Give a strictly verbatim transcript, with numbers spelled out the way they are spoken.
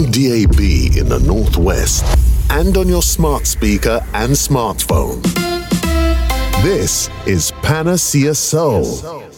on D A B in the Northwest and on your smart speaker and smartphone. This is Panacea Soul.